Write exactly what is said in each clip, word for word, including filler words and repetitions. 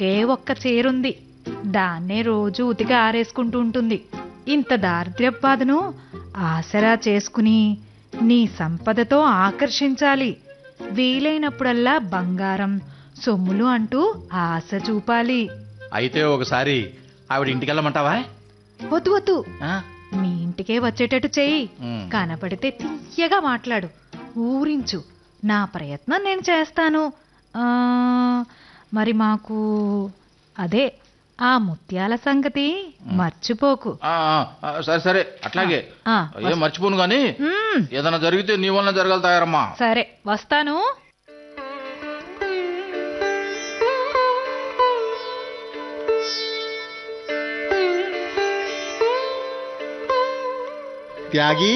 ఒకే ఒక్క చీరుంది. దాన్నే రోజు ఉతికి ఆరేసుకుంటూ ఉంటుంది. ఇంత దారిద్ర్యపు బాధను ఆసరా చేసుకుని నీ సంపదతో ఆకర్షించాలి. వీలైనప్పుడల్లా బంగారం సొమ్ములు అంటూ ఆశ చూపాలి. అయితే ఒకసారి ఆవిడ ఇంటికెళ్ళమంటావా? వద్దు వద్దు, ఆ? మీ ఇంటికే వచ్చేటట్టు చెయ్యి. ఉమ్. కనపడితే తీయగా మాట్లాడు, ఊరించు. నా ప్రయత్నం నేను చేస్తాను. ఆ మరి మాకు అదే ఆ ముత్యాల సంగతి మర్చిపోకు. ఆ, ఆ, సరే సరే అట్లాగే. ఆ, ఏం మర్చిపోను గాని ఉమ్, ఏదైనా జరిగితే నీ వల్ల జరగలుగుతాయమ్మా. సరే వస్తాను. త్యాగి,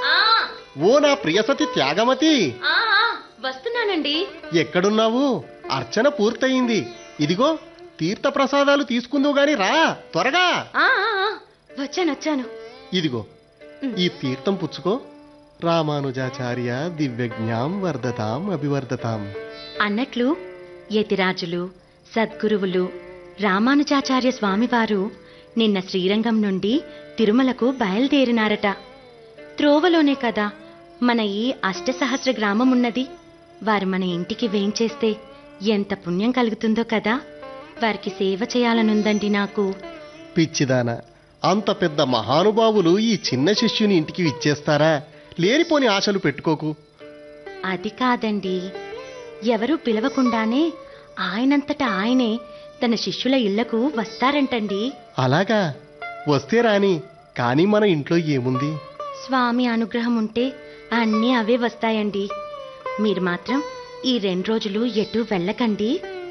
ఓ నా ప్రియసతి త్యాగమతి, వస్తున్నానండి. ఎక్కడున్నావు? అర్చన పూర్తయింది. ఇదిగో తీర్థ ప్రసాదాలు తీసుకుందువు గాని రా త్వరగా. వచ్చాను వచ్చాను. ఇదిగో ఈ తీర్థం పుచ్చుకో. రామానుజాచార్య దివ్యజ్ఞాం వర్ధతాం అభివర్ధతాం. అన్నట్లు యతిరాజులు సద్గురువులు రామానుజాచార్య స్వామివారు నిన్న శ్రీరంగం నుండి తిరుమలకు బయలుదేరినారట. త్రోవలోనే కదా మన ఈ అష్టసహస్ర గ్రామం ఉన్నది. వారు మన ఇంటికి వేంచేస్తే ఎంత పుణ్యం కలుగుతుందో కదా. వారికి సేవ చేయాలనుందండి నాకు. పిచ్చిదాన, అంత పెద్ద మహానుభావులు ఈ చిన్న శిష్యుని ఇంటికి ఇచ్చేస్తారా? లేనిపోని ఆశలు పెట్టుకోకు. అది కాదండి, ఎవరూ పిలవకుండానే ఆయనంతట ఆయనే తన శిష్యుల ఇళ్లకు వస్తారంటండి. అలాగా? వస్తే రాని, కానీ మన ఇంట్లో ఏముంది? స్వామి అనుగ్రహం ఉంటే అన్నీ అవే వస్తాయండి. మీరు మాత్రం ఈ రెండు రోజులు ఎటూ వెళ్ళకండి.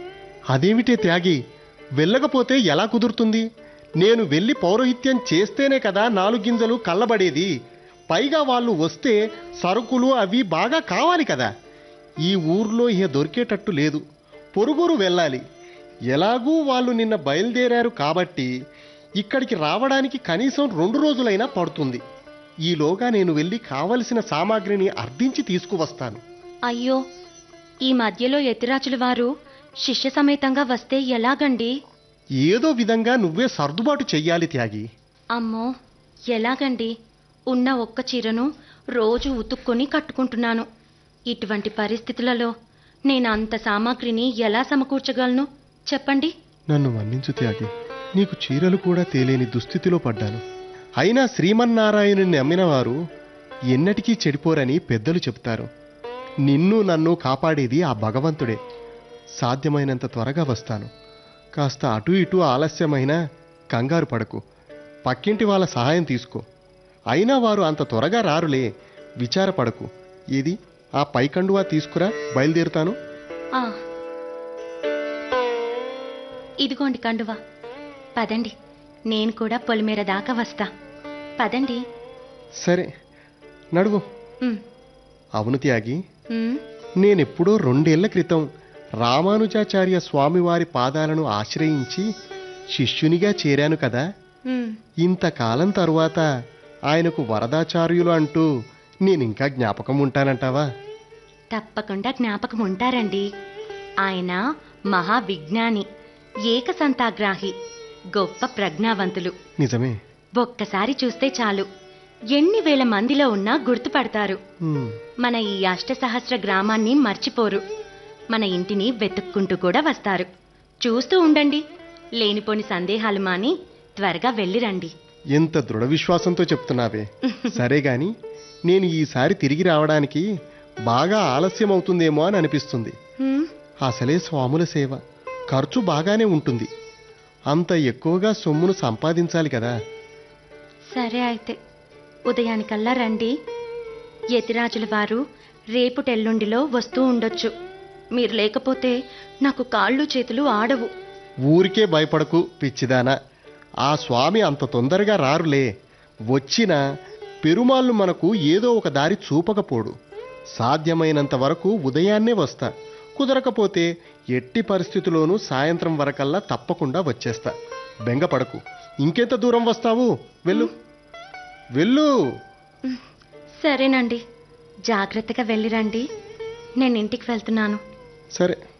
అదేమిటే త్యాగి, వెళ్ళకపోతే ఎలా కుదురుతుంది? నేను వెళ్ళి పౌరోహిత్యం చేస్తేనే కదా నాలుగు గింజలు కళ్ళబడేది. పైగా వాళ్ళు వస్తే సరుకులు అవి బాగా కావాలి కదా. ఈ ఊర్లో ఇహ దొరికేటట్టు లేదు. పొరుగురు వెళ్ళాలి. ఎలాగూ వాళ్ళు నిన్న బయలుదేరారు కాబట్టి ఇక్కడికి రావడానికి కనీసం రెండు రోజులైనా పడుతుంది. ఈలోగా నేను వెళ్ళి కావలసిన సామాగ్రిని అర్థించి తీసుకువస్తాను. అయ్యో, ఈ మధ్యలో యతిరాజుల వారు శిష్య సమేతంగా వస్తే ఎలాగండి? ఏదో విధంగా నువ్వే సర్దుబాటు చెయ్యాలి త్యాగి. అమ్మో, ఎలాగండి? ఉన్న ఒక్క చీరను రోజు ఉతుక్కొని కట్టుకుంటున్నాను. ఇటువంటి పరిస్థితులలో నేను అంత సామాగ్రిని ఎలా సమకూర్చగలను చెప్పండి. నన్ను మన్నించు త్యాగి, నీకు చీరలు కూడా తేలేని దుస్థితిలో పడ్డాను. అయినా శ్రీమన్నారాయణుని నమ్మిన వారు ఎన్నటికీ చెడిపోరని పెద్దలు చెబుతారు. నిన్ను నన్ను కాపాడేది ఆ భగవంతుడే. సాధ్యమైనంత త్వరగా వస్తాను. కాస్త అటు ఇటు ఆలస్యమైనా కంగారు పడకు. పక్కింటి వాళ్ళ సహాయం తీసుకో. అయినా వారు అంత త్వరగా రారులే, విచారపడకు. ఏది ఆ పైకండువా తీసుకురా, బయలుదేరుతాను. ఆ, ఇదిగోండి కండువా. పదండి, నేను కూడా పొలిమేర దాకా వస్తా. పదండి. సరే నడువు. ఉమ్, అవును త్యాగి, ఉమ్, నేనెప్పుడో రెండేళ్ల క్రితం రామానుజాచార్య స్వామివారి పాదాలను ఆశ్రయించి శిష్యునిగా చేరాను కదా. ఉమ్. ఇంతకాలం తరువాత ఆయనకు వరదాచార్యులు అంటూ నేనింకా జ్ఞాపకం ఉంటానంటావా? తప్పకుండా జ్ఞాపకం ఉంటారండి. ఆయన మహావిజ్ఞాని, ఏకసంతాగ్రాహి, గొప్ప ప్రజ్ఞావంతులు. నిజమే. ఒక్కసారి చూస్తే చాలు, ఎన్ని వేల మందిలో ఉన్నా గుర్తుపడతారు. హ్మ్. మన ఈ అష్టసహస్ర గ్రామాన్ని మర్చిపోరు. మన ఇంటిని వెతుక్కుంటూ కూడా వస్తారు. చూస్తూ ఉండండి. లేనిపోని సందేహాలు మాని త్వరగా వెళ్ళిరండి. ఎంత దృఢ విశ్వాసంతో చెప్తున్నావే. సరే గాని, నేను ఈసారి తిరిగి రావడానికి బాగా ఆలస్యం అవుతుందేమో అని అనిపిస్తుంది. హ్మ్, అసలే స్వాముల సేవ ఖర్చు బాగానే ఉంటుంది. అంత ఎక్కువగా సొమ్మును సంపాదించాలి కదా. సరే అయితే ఉదయానికల్లా రండి. యతిరాజుల వారు రేపుటెల్లుండిలో వస్తూ ఉండొచ్చు. మీరు లేకపోతే నాకు కాళ్ళు చేతులు ఆడవు. ఊరికే భయపడకు పిచ్చిదానా. ఆ స్వామి అంత తొందరగా రారులే. వచ్చినా పెరుమాళ్ళు మనకు ఏదో ఒక దారి చూపకపోడు. సాధ్యమైనంత వరకు ఉదయాన్నే వస్తా. కుదరకపోతే ఎట్టి పరిస్థితుల్లోనూ సాయంత్రం వరకల్లా తప్పకుండా వచ్చేస్తా. బెంగపడకు. ఇంకెంత దూరం వస్తావు? వెళ్ళు వెళ్ళు. సరేనండి, జాగ్రత్తగా వెళ్ళిరండి. నేను ఇంటికి వెళ్తున్నాను. సరే.